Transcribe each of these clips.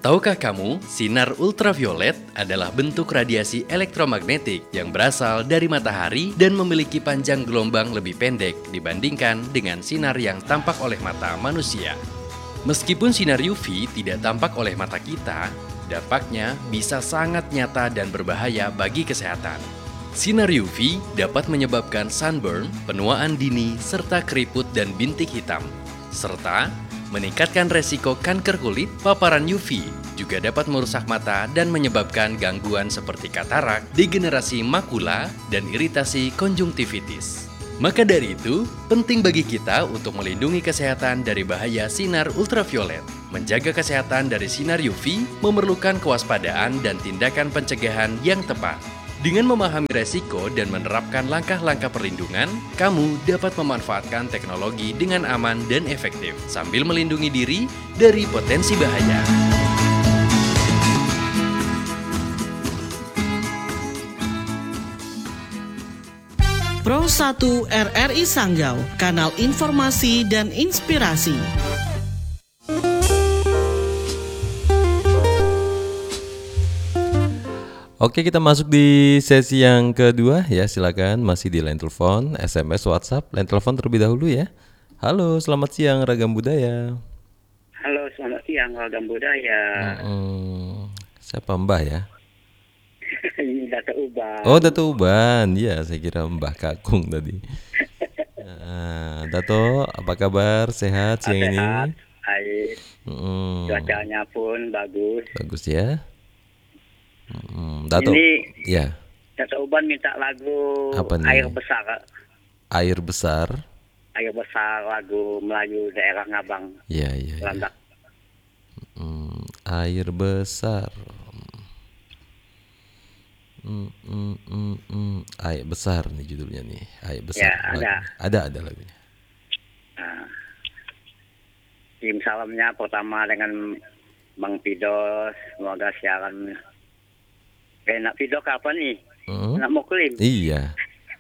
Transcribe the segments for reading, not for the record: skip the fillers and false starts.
Tahukah kamu, sinar ultraviolet adalah bentuk radiasi elektromagnetik yang berasal dari matahari dan memiliki panjang gelombang lebih pendek dibandingkan dengan sinar yang tampak oleh mata manusia. Meskipun sinar UV tidak tampak oleh mata kita, dampaknya bisa sangat nyata dan berbahaya bagi kesehatan. Sinar UV dapat menyebabkan sunburn, penuaan dini, serta keriput dan bintik hitam, serta meningkatkan resiko kanker kulit. Paparan UV juga dapat merusak mata dan menyebabkan gangguan seperti katarak, degenerasi makula, dan iritasi konjungtivitis. Maka dari itu, penting bagi kita untuk melindungi kesehatan dari bahaya sinar ultraviolet. Menjaga kesehatan dari sinar UV memerlukan kewaspadaan dan tindakan pencegahan yang tepat. Dengan memahami resiko dan menerapkan langkah-langkah perlindungan, kamu dapat memanfaatkan teknologi dengan aman dan efektif, sambil melindungi diri dari potensi bahaya. Pro 1 RRI Sanggau, kanal informasi dan inspirasi. Oke, kita masuk di sesi yang kedua ya. Silakan, masih di line telepon, SMS, WhatsApp. Line telepon terlebih dahulu ya. Halo, selamat siang Ragam Budaya. Halo, selamat siang Ragam Budaya. Siapa Mbah ya? Ini Dato' Uban. Oh, Dato' Uban. Ya, saya kira Mbah Kakung tadi. Dato', apa kabar? Sehat siang ini? Sehat, baik. Cuacanya pun bagus. Bagus ya. Dato', ini ya. Dato' Uban minta lagu Air Besar. Air Besar. Air Besar, lagu Melayu daerah Ngabang. Iya. Landak. Air Besar. Air Besar nih judulnya nih. Air Besar. Ya, ada lagunya. Tim salamnya pertama dengan Bang Pidos, semoga siaran. Nak Pido kapan nih? Nak Muklim? Iya.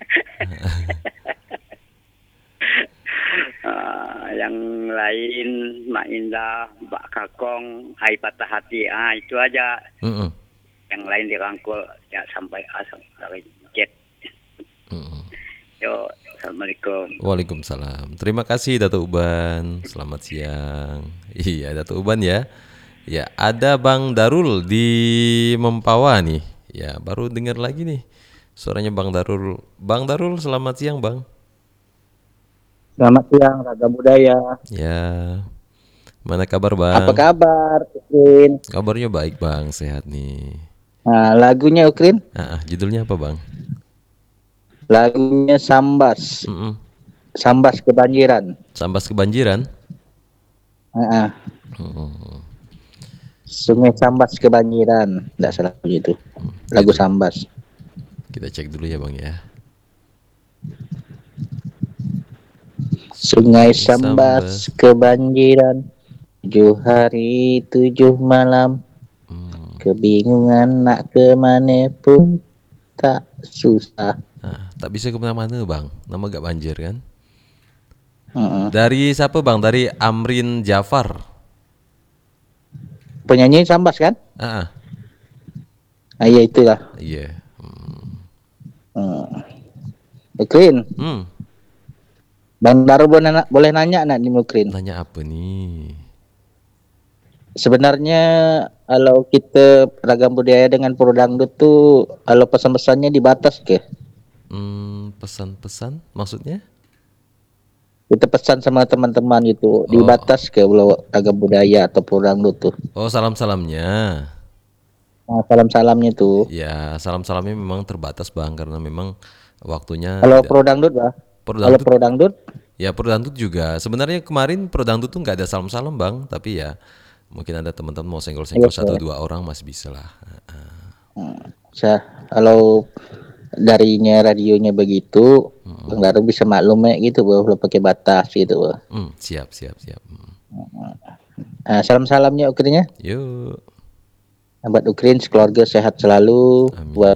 Yang lain Mak Indah, Mbak Kakong, Hai Patah Hati, itu aja. Yang lain dirangkul ya sampai asal dari jet. Yo, assalamualaikum. Waalaikumsalam. Terima kasih Dato' Uban. Selamat siang. Iya, Dato' Uban ya. Ya, ada Bang Darul di Mempawah nih. Ya, baru dengar lagi nih suaranya Bang Darul. Bang Darul, selamat siang Bang. Selamat siang Ragam Budaya. Ya, mana kabar Bang? Apa kabar Ukrin? Kabarnya baik Bang, sehat nih. Nah, lagunya Ukrin? Judulnya apa Bang? Lagunya Sambas. Sambas Kebanjiran. Sambas Kebanjiran? Sungai Sambas Kebanjiran, tidak salah begitu. Lagu Sambas. Kita cek dulu ya Bang ya. Sungai Sambas Kebanjiran, 7 hari 7 malam. Kebingungan nak kemana pun tak susah. Tak bisa kemana-mana Bang, nama gak banjir kan? Dari siapa Bang? Dari Amrin Jafar. Penyanyi Sambas kan? Iya itulah. Iya. Ukrin. Bang Daru boleh nanya nak di Ukrin? Nanya apa nih? Sebenarnya kalau kita Ragam Budaya dengan Pro Dangdut tuh kalau pesan-pesannya dibatas ke? Pesan-pesan maksudnya? Kita pesan sama teman-teman gitu, dibatas ke Ragam Budaya atau Pro Dangdut tuh. Oh, salam-salamnya. Nah, salam-salamnya tuh. Ya, salam-salamnya memang terbatas Bang, karena memang waktunya. Kalau Pro Dangdut Bang? Kalau Pro Dangdut? Ya, Pro Dangdut juga. Sebenarnya kemarin Pro Dangdut tuh nggak ada salam-salam Bang, tapi ya mungkin ada teman-teman mau senggol-senggol 1-2 orang masih bisa lah. Kalau darinya radionya begitu, Bang Daru bisa maklum ya gitu bahwa pakai batas gitu. Siap. Salam-salamnya Ukrinnya. Yuk. Buat Ukrin sekeluarga sehat selalu. Amin. Buat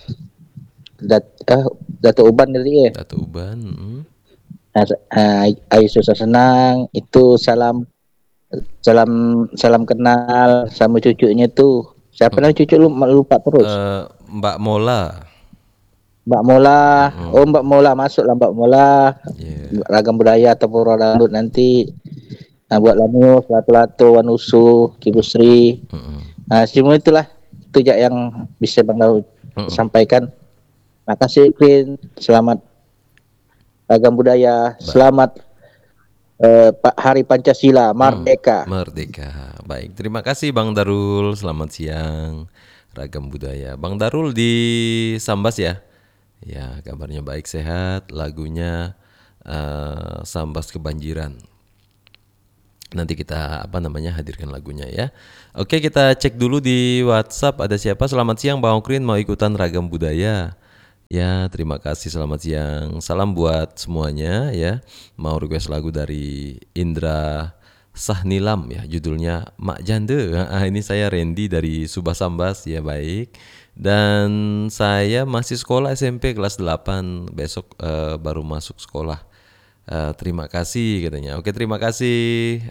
Dato' Uban dari ya. Dato' Uban. Ayo susah senang. Itu salam salam salam kenal sama cucunya tuh. Siapa namanya cucu, lu lupa terus. Mbak Mola. Mbak Mola. Oh, Mbak Mola, masuklah Mbak Mola. Yeah. Ragam budaya atau pura dangdut nanti. Nah, buat Lamus, Lato-Lato, Wanusu, Kibusri. Nah, semua itulah jak yang bisa Bang Daud sampaikan. Makasih Queen, selamat ragam budaya, selamat Pak Hari Pancasila, Merdeka. Merdeka. Baik, terima kasih Bang Darul. Selamat siang. Ragam budaya. Bang Darul di Sambas ya. Ya, kabarnya baik, sehat. Lagunya Sambas Kebanjiran. Nanti kita hadirkan lagunya ya. Oke, kita cek dulu di WhatsApp ada siapa. Selamat siang Bang Okrin, mau ikutan ragam budaya. Ya, terima kasih, selamat siang. Salam buat semuanya ya. Mau request lagu dari Indra Sahnilam ya, judulnya Mak Jande. Ini saya Randy dari Subah Sambas ya, baik. Dan saya masih sekolah SMP kelas 8, besok baru masuk sekolah. Terima kasih katanya. Oke, terima kasih.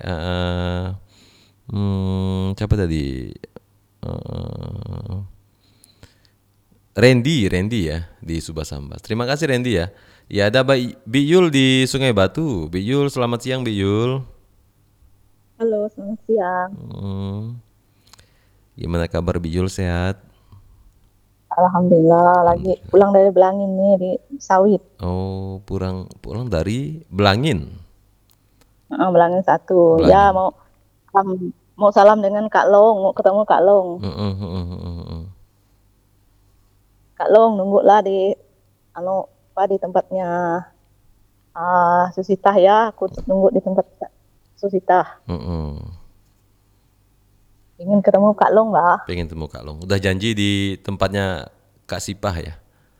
Siapa tadi? Randy ya di Subah Sambas. Terima kasih Randy ya. Ya, ada Biyul di Sungai Batu. Biyul, selamat siang Biyul. Halo, selamat siang. Gimana kabar Biyul, sehat? Alhamdulillah, lagi pulang dari Belangin nih di sawit. Oh, pulang dari Belangin. Belangin 1. Belangin. Ya, mau salam dengan Kak Long, mau ketemu Kak Long. Kak Long nunggu lah di di tempatnya Susitah ya. Aku nunggu di tempat Susitah. Ingin ketemu Kak Long lah. Pengen ketemu Kak Long. Udah janji di tempatnya Kak Sipah ya.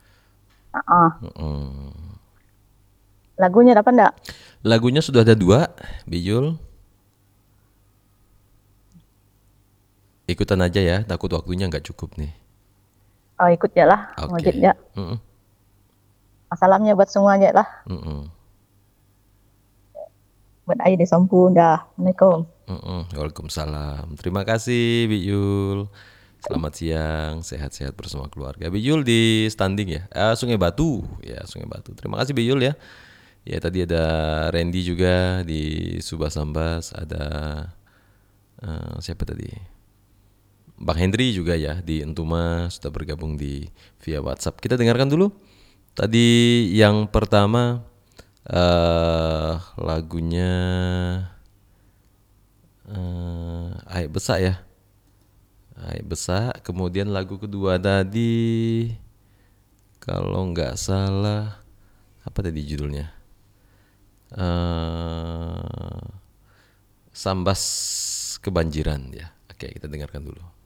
Lagunya dapat enggak? Lagunya sudah ada 2, Biyul. Ikutan aja ya, takut waktunya nggak cukup nih. Oh, ikut ya lah, ngojek ya. Salamnya buat semua aja lah. Buat Ayi di Sampun dah. Assalamualaikum. Waalaikumsalam. Terima kasih Biyul. Selamat siang, sehat-sehat bersama keluarga. Biyul di Standing ya, Sungai Batu ya, Sungai Batu. Terima kasih Biyul ya. Ya, tadi ada Randy juga di Subah Sambas, ada siapa tadi? Bang Hendri juga ya di Entuma sudah bergabung via WhatsApp. Kita dengarkan dulu. Tadi yang pertama lagunya Aik Besak ya. Aik Besak. Kemudian lagu kedua tadi kalau nggak salah apa tadi judulnya? Sambas Kebanjiran ya. Oke, kita dengarkan dulu.